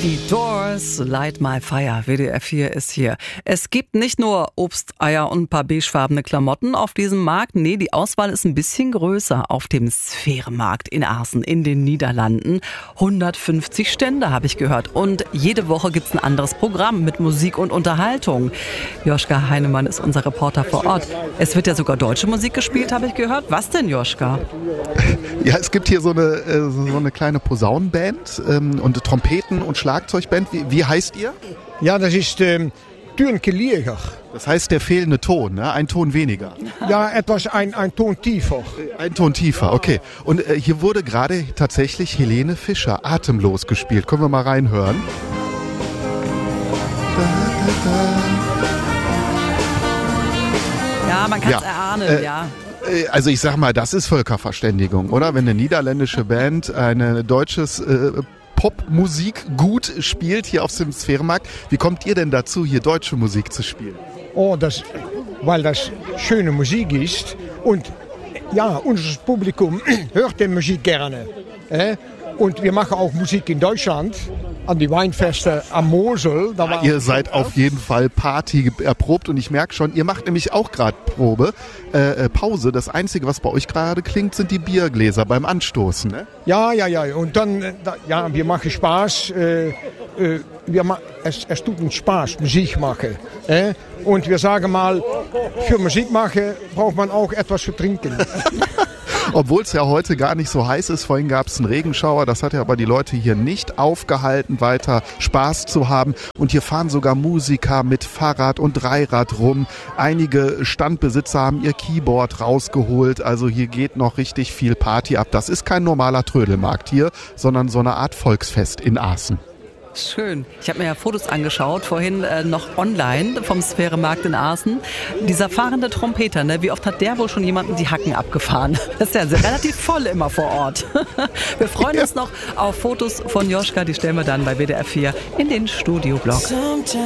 Die Doors, Light My Fire, WDR 4 ist hier. Es gibt nicht nur Obst, Eier und ein paar beigefarbene Klamotten auf diesem Markt. Nee, die Auswahl ist ein bisschen größer auf dem Sphärenmarkt in Assen in den Niederlanden. 150 Stände habe ich gehört. Und jede Woche gibt's ein anderes Programm mit Musik und Unterhaltung. Joschka Heinemann ist unser Reporter vor Ort. Es wird ja sogar deutsche Musik gespielt, habe ich gehört. Was denn, Joschka? Ja, es gibt hier so eine kleine Posaunenband und Trompeten- und Schlagzeugband. Wie heißt ihr? Ja, das ist Türnkeliger. Das heißt der fehlende Ton, ne? Ein Ton weniger. Ja, etwas ein Ton tiefer. Ein Ton tiefer, okay. Und hier wurde gerade tatsächlich Helene Fischer atemlos gespielt. Können wir mal reinhören? Ja, man kann es erahnen, ja. Also ich sag mal, das ist Völkerverständigung, oder? Wenn eine niederländische Band eine deutsches Popmusik gut spielt hier auf dem Sphärenmarkt. Wie kommt ihr denn dazu, hier deutsche Musik zu spielen? Oh, weil das schöne Musik ist und ja, unser Publikum hört die Musik gerne. Und wir machen auch Musik in Deutschland, an die Weinfeste am Mosel. Ihr seid auf jeden Fall Party erprobt und ich merke schon, ihr macht nämlich auch gerade Pause. Das Einzige, was bei euch gerade klingt, sind die Biergläser beim Anstoßen, ne? Ja. Und dann, wir machen Spaß. Es tut uns Spaß, Musik machen. Und wir sagen mal, für Musik machen braucht man auch etwas zu trinken. Obwohl es ja heute gar nicht so heiß ist. Vorhin gab es einen Regenschauer. Das hat ja aber die Leute hier nicht aufgehalten, weiter Spaß zu haben. Und hier fahren sogar Musiker mit Fahrrad und Dreirad rum. Einige Standbesitzer haben ihr Keyboard rausgeholt. Also hier geht noch richtig viel Party ab. Das ist kein normaler Trödelmarkt hier, sondern so eine Art Volksfest in Assen. Schön. Ich habe mir ja Fotos angeschaut, vorhin noch online vom Sphärenmarkt in Assen. Dieser fahrende Trompeter, ne? Wie oft hat der wohl schon jemanden die Hacken abgefahren? Das ist ja relativ voll immer vor Ort. Wir freuen uns noch auf Fotos von Joschka, die stellen wir dann bei WDR 4 in den Studioblog.